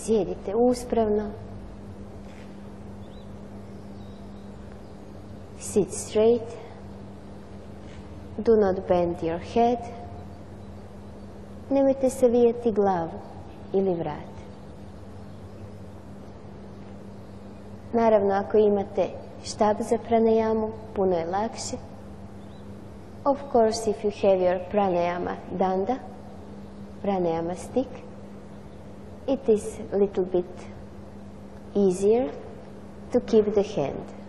Sjedite uspravno. Sit straight. Do not bend your head. Nemojte savijati glavu ili vrat. Naravno, ako imate štab za pranayamu, puno je lakše. Of course, if you have your pranayama danda, pranayama stick, it is a little bit easier to keep the hand.